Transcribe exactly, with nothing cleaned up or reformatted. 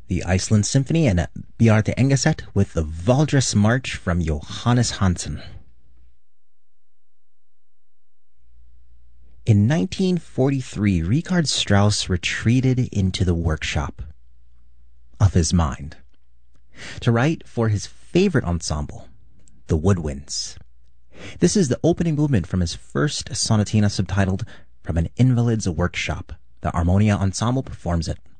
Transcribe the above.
the Iceland Symphony and Bjarte Engeset with the Valdres March from Johannes Hansen. In nineteen forty-three, Richard Strauss retreated into the workshop of his mind to write for his favorite ensemble, the Woodwinds. This is the opening movement from his first sonatina subtitled From an Invalid's Workshop. The Armonia Ensemble performs it.